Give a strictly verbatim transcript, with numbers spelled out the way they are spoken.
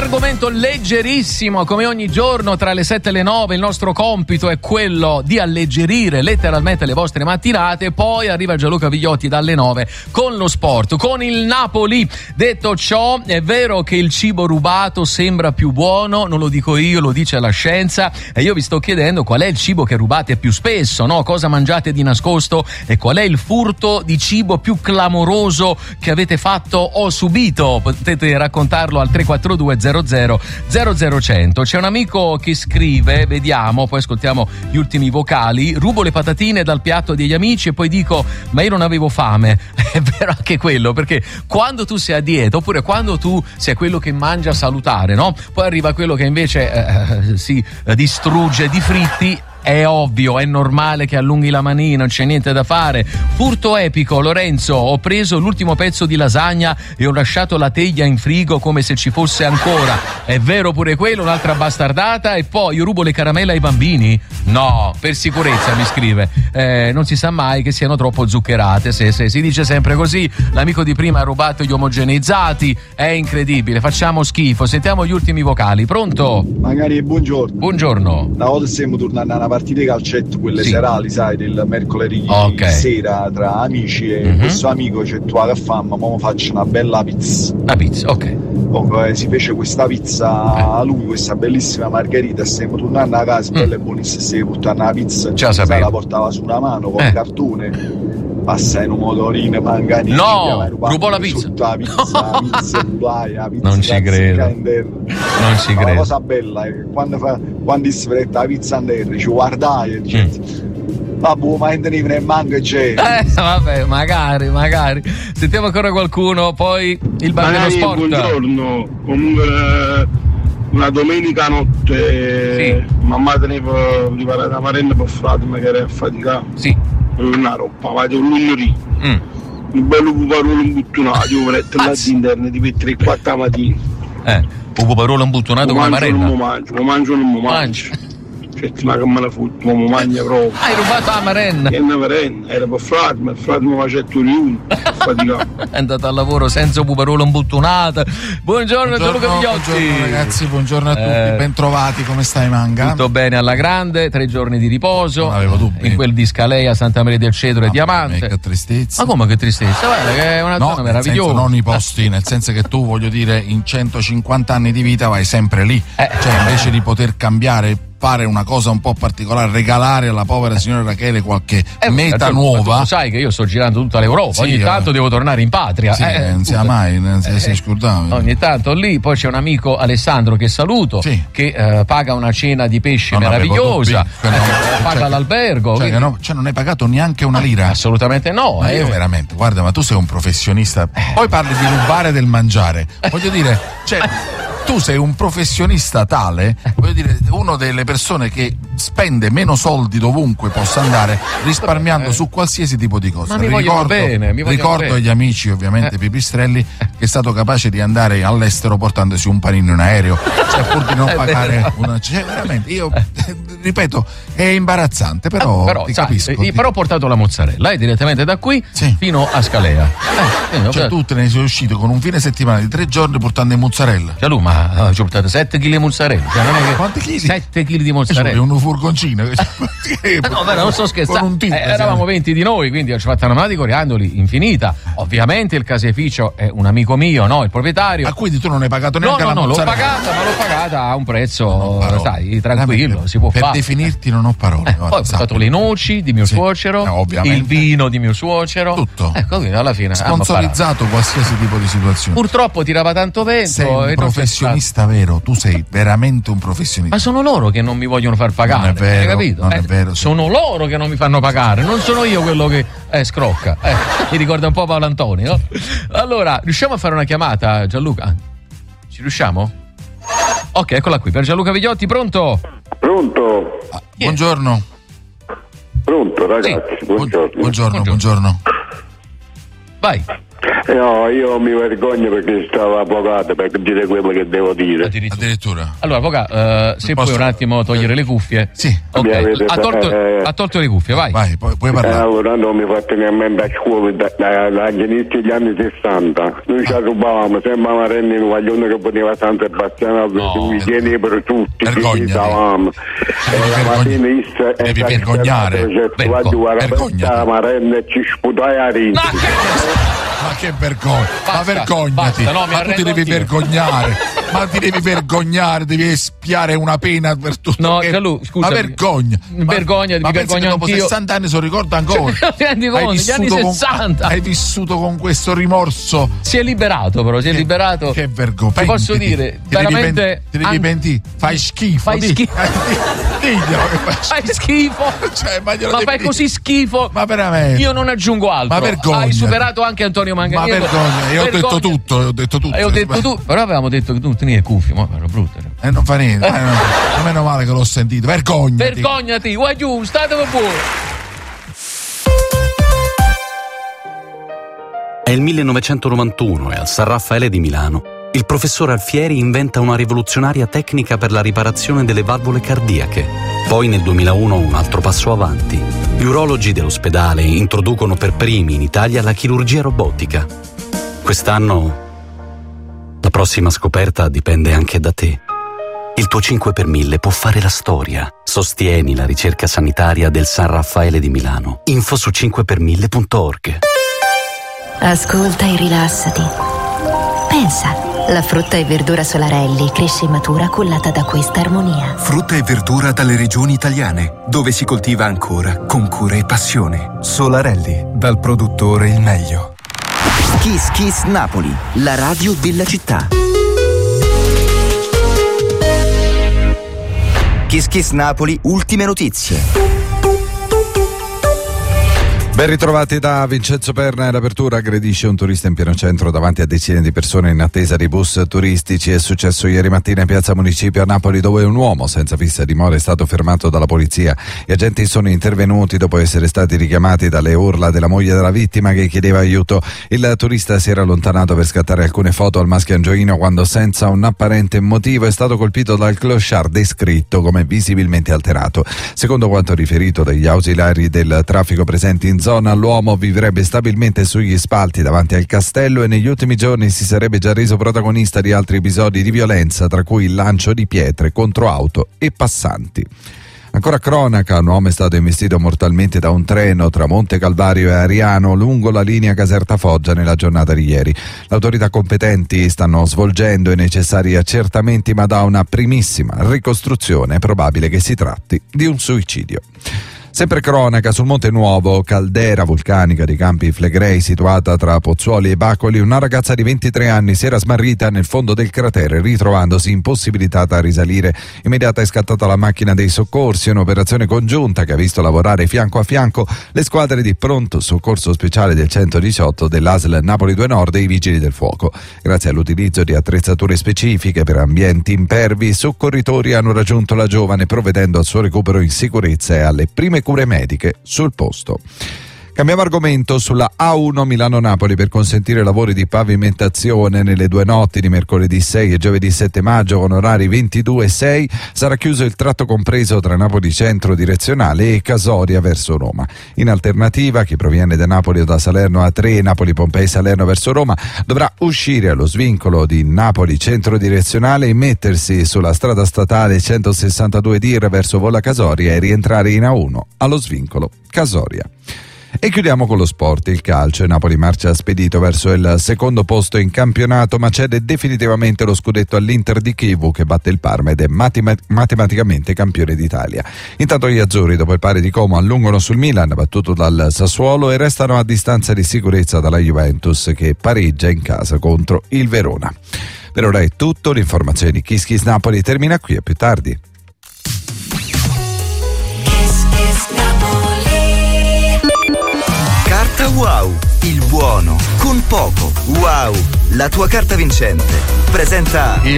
argomento leggerissimo, come ogni giorno tra le sette e le nove. Il nostro compito è quello di alleggerire letteralmente le vostre mattinate. Poi arriva Gianluca Vigliotti dalle nove con lo sport, con il Napoli. Detto ciò, è vero che il cibo rubato sembra più buono, non lo dico io, lo dice la scienza, e io vi sto chiedendo qual è il cibo che rubate più spesso, no? Cosa mangiate di nascosto e qual è il furto di cibo più clamoroso che avete fatto o subito. Potete raccontarlo al tre quattro due zero zero zero zero cento. C'è un amico che scrive, vediamo, poi ascoltiamo gli ultimi vocali: rubo le patatine dal piatto degli amici e poi dico ma io non avevo fame. È vero anche quello, perché quando tu sei a dieta, oppure quando tu sei quello che mangia salutare, no? Poi arriva quello che invece eh, si distrugge di fritti. È ovvio, è normale che allunghi la manina, non c'è niente da fare. Furto epico, Lorenzo: ho preso l'ultimo pezzo di lasagna e ho lasciato la teglia in frigo come se ci fosse ancora. È vero pure quello, un'altra bastardata. E poi io rubo le caramelle ai bambini? No, per sicurezza, mi scrive. Eh, non si sa mai che siano troppo zuccherate. Se, se si dice sempre così. L'amico di prima ha rubato gli omogeneizzati. È incredibile, facciamo schifo. Sentiamo gli ultimi vocali. Pronto? Magari buongiorno. Buongiorno. Una volta stiamo tornando alla partita di calcetto, quelle sì. serali, sai, del mercoledì okay. sera tra amici, e mm-hmm. questo amico c'è tu alla fama, ma faccio una bella pizza. Una pizza, ok. Comunque si fece questa pizza a okay. lui, questa bellissima margherita, stiamo tornando a casa, mm. bella e buonissima, stiamo portando la pizza, ce la sapevo. La portava su una mano con eh. cartone, passa in un motorino, manganini. No, rubò la pizza. La pizza, la pizza, la pizza, non ci credo. Non ci credo. La cosa bella è che quando, fa, quando si prende la pizza in terra, ci guardai e dice mm. vabbè, ma ne ne manca e c'è. Eh, vabbè, magari, magari. Sentiamo ancora qualcuno, poi il bar dello sport. Buongiorno, comunque una domenica notte sì. mamma teneva preparare la marenda per fratello che era affaticato. Sì. Una roba, ma un lunedì. Mm. Un bello puparolo imbuttonato, io metto là all'interno di per tre quattro mattina. Eh, un puparolo imbuttonato con la marenda? Non lo mangio, lo mangio non lo mangio. Cioè, ma che me la fotto, ma mi mangia proprio. Hai rubato la marenda? È una marenda, era per frate, ma il frate mi faceva riuno, faticato. È andato al lavoro senza puparolo imbuttonato. Buongiorno, Gianluca Vigliotti. Buongiorno ragazzi, buongiorno a tutti, eh, ben trovati, come stai Manga? Tutto bene alla grande, tre giorni di riposo. Non avevo dubbi. In quel di Scalea, Santa Maria del Cedro e Diamante. Che tristezza. Ma come che tristezza? Guarda che è una no, zona meravigliosa. Non i posti, nel senso che tu, voglio dire, in centocinquanta anni di vita vai sempre lì. Eh, cioè invece di poter cambiare, fare una cosa un po' particolare, regalare alla povera signora Rachele qualche eh, meta tu, nuova. Tu sai che io sto girando tutta l'Europa, sì, ogni eh. tanto devo tornare in patria. Sì, eh, non sia mai, non si eh, scordavi. Ogni tanto lì, poi c'è un amico Alessandro che saluto, sì. che eh, paga una cena di pesce non meravigliosa, dubbi, eh, no, paga cioè, l'albergo. Cioè, no, cioè non hai pagato neanche una lira? Assolutamente no. Ma eh. io veramente, guarda, ma tu sei un professionista. Poi parli di rubare del mangiare. Voglio dire, cioè, tu sei un professionista tale, voglio dire, uno delle persone che spende meno soldi dovunque possa andare, risparmiando su qualsiasi tipo di cosa. Ma mi ricordo bene, mi ricordo bene. agli amici, ovviamente, eh. Pipistrelli, che è stato capace di andare all'estero portandosi un panino in aereo, cioè pur di non pagare una. Cioè, veramente, io ripeto, è imbarazzante, però, eh, però ti sai, capisco. Eh, ti... Però ho portato la mozzarella, eh, direttamente da qui sì. fino a Scalea. Eh, cioè, tu te ne sei uscito con un fine settimana di tre giorni portando in mozzarella. Cioè, lui, ma uh, ci ho portato sette chili di mozzarella. Cioè, non è che quanti chili? sette chili di mozzarella. È un furgoncino. No, beh, non sto scherzando. Tip, eh, eravamo venti di noi, quindi ci ho fatto una mano di coriandoli infinita. Ovviamente il caseificio è un amico mio, no? Il proprietario. Ah, quindi tu non hai pagato no, neanche no, la no, mozzarella? l'ho pagata, ma l'ho pagata a un prezzo, no, sai, tranquillo, si può per fare. Per definirti non ho parole. Eh, poi ho portato le noci di mio sì. suocero, no, il vino di mio suocero. Tutto. Ecco, quindi alla fine sponsorizzato qualsiasi tipo di situazione. Purtroppo tirava tanto vento. Sei un e professionista vero, tu sei veramente un professionista. Ma sono loro che non mi vogliono far pagare. Non è vero, hai capito? non eh, è vero. Sì. Sono loro che non mi fanno pagare, non sono io quello che eh, scrocca. Eh, mi ricorda un po' Paolo Antonio. Allora, riusciamo a fare una chiamata, Gianluca? Ci riusciamo? Ok, eccola qui, per Gianluca Vigliotti, pronto? Pronto? Ah, buongiorno. Pronto ragazzi, sì. buongiorno. Buongiorno, buongiorno. Vai. No, io mi vergogno perché stavo avvocato per dire quello che devo dire. Addirittura. Addirittura. Allora, avvocato, uh, se posso... puoi un attimo togliere le cuffie. Sì. Ok, avete... ha, tolto, eh... ha tolto le cuffie, vai. Vai, puoi, puoi parlare. Eh, allora non mi fa tenere a mente a scuola da, da, dagli inizi degli anni sessanta. Noi ci rubavamo, sempre a Renni un guaglione che poteva San Sebastiano, No, i pieni per tutti, vergognati. ci stavamo. Devi, vergogn... Devi vergognare. Vergo- vergognati. Marenne e ci sputai a risi. Ma che... Ma che vergogna, Basta, ma vergognati, basta, no, mi ma tu ti arrendo devi anch'io. vergognare, ma ti devi vergognare, devi espiare una pena per tutto. No, che... Gianlu, scusa. Ma vergogna, Vergogna, ma, mi ma pensi che vergogno dopo anch'io. sessanta anni se lo ricordo ancora. Non ti rendi conto, Hai gli anni vissuto sessanta. Con, hai vissuto con questo rimorso. Si è liberato, però, si è Che- liberato. Che vergogna. Ti posso Pentiti. dire, Ti devi veramente. pen- Ti devi an- pentire. Fai schifo. Fai di- schifo. Diglielo che fai Fai schifo. Cioè, ma glielo Ma devi fai dire. così schifo. Ma veramente. Io non aggiungo altro. Ma vergogna. Hai superato anche Antonio Ma Manganiello. vergogna, io ho detto Vergogna. tutto, ho detto tutto. E ho detto tu, però avevamo detto che tu tenevi le cuffie, ma erano brutte. Eh, non fa niente, eh, no, meno male che l'ho sentito. Vergognati. Vergognati, vai giù, state voi. È il millenovecentonovantuno e al San Raffaele di Milano il professor Alfieri inventa una rivoluzionaria tecnica per la riparazione delle valvole cardiache. Poi nel duemilauno un altro passo avanti. Gli urologi dell'ospedale introducono per primi in Italia la chirurgia robotica. Quest'anno la prossima scoperta dipende anche da te. Il tuo cinque per mille può fare la storia. Sostieni la ricerca sanitaria del San Raffaele di Milano. Info su cinque per mille punto org. Ascolta e rilassati. Pensa, la frutta e verdura Solarelli cresce e matura cullata da questa armonia. Frutta e verdura dalle regioni italiane, dove si coltiva ancora con cura e passione. Solarelli, dal produttore il meglio. Kiss Kiss Napoli, la radio della città. Kiss Kiss Napoli, ultime notizie. Ben ritrovati da Vincenzo Perna. In apertura aggredisce un turista in pieno centro davanti a decine di persone in attesa di bus turistici. È successo ieri mattina in piazza Municipio a Napoli, dove un uomo senza fissa dimora è stato fermato dalla polizia. Gli agenti sono intervenuti dopo essere stati richiamati dalle urla della moglie della vittima che chiedeva aiuto. Il turista si era allontanato per scattare alcune foto al Maschio Angioino quando, senza un apparente motivo, è stato colpito dal clochard descritto come visibilmente alterato. Secondo quanto riferito dagli ausiliari del traffico presenti in zona, l'uomo vivrebbe stabilmente sugli spalti davanti al castello e negli ultimi giorni si sarebbe già reso protagonista di altri episodi di violenza, tra cui il lancio di pietre contro auto e passanti. Ancora cronaca, un uomo è stato investito mortalmente da un treno tra Monte Calvario e Ariano lungo la linea Caserta-Foggia nella giornata di ieri. Le autorità competenti stanno svolgendo i necessari accertamenti, ma da una primissima ricostruzione è probabile che si tratti di un suicidio. Sempre cronaca, sul Monte Nuovo, caldera vulcanica dei Campi Flegrei situata tra Pozzuoli e Bacoli, una ragazza di ventitré anni si era smarrita nel fondo del cratere ritrovandosi impossibilitata a risalire. Immediata è scattata la macchina dei soccorsi, un'operazione congiunta che ha visto lavorare fianco a fianco le squadre di pronto soccorso speciale del centodiciotto, dell'A S L Napoli due Nord e i Vigili del Fuoco. Grazie all'utilizzo di attrezzature specifiche per ambienti impervi, i soccorritori hanno raggiunto la giovane provvedendo al suo recupero in sicurezza e alle prime cure mediche sul posto. Cambiamo argomento. Sulla A uno Milano-Napoli, per consentire lavori di pavimentazione nelle due notti di mercoledì sei e giovedì sette maggio con orari ventidue e sei, sarà chiuso il tratto compreso tra Napoli Centro direzionale e Casoria verso Roma. In alternativa, chi proviene da Napoli o da Salerno A tre, Napoli Pompei Salerno verso Roma, dovrà uscire allo svincolo di Napoli Centro direzionale e mettersi sulla strada statale centosessantadue D I R verso Vola Casoria e rientrare in A uno allo svincolo Casoria. E chiudiamo con lo sport, il calcio. Napoli marcia spedito verso il secondo posto in campionato, ma cede definitivamente lo scudetto all'Inter di Chievo, che batte il Parma ed è matem- matematicamente campione d'Italia. Intanto gli azzurri, dopo il pari di Como, allungano sul Milan battuto dal Sassuolo e restano a distanza di sicurezza dalla Juventus, che pareggia in casa contro il Verona. Per ora è tutto, l'informazione di Kiss Kiss Napoli termina qui, a più tardi. Carta Wow, il buono con poco. Wow, la tua carta vincente. Presenta il